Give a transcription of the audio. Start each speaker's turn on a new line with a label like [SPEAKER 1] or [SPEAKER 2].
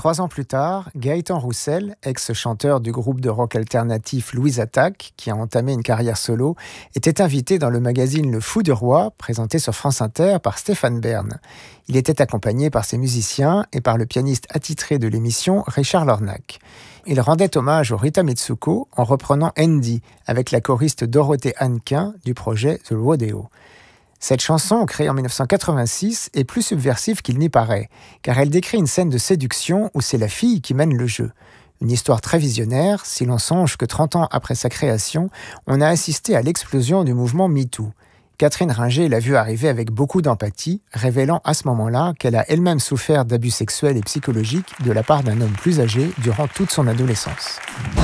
[SPEAKER 1] 3 ans plus tard, Gaëtan Roussel, ex-chanteur du groupe de rock alternatif Louise Attaque, qui a entamé une carrière solo, était invité dans le magazine Le Fou du Roi, présenté sur France Inter par Stéphane Bern. Il était accompagné par ses musiciens et par le pianiste attitré de l'émission, Richard Lornac. Il rendait hommage au Rita Mitsuko en reprenant Andy, avec la choriste Dorothée Hannequin du projet The Rodeo. Cette chanson, créée en 1986, est plus subversive qu'il n'y paraît, car elle décrit une scène de séduction où c'est la fille qui mène le jeu. Une histoire très visionnaire, si l'on songe que 30 ans après sa création, on a assisté à l'explosion du mouvement MeToo. Catherine Ringer l'a vue arriver avec beaucoup d'empathie, révélant à ce moment-là qu'elle a elle-même souffert d'abus sexuels et psychologiques de la part d'un homme plus âgé durant toute son adolescence.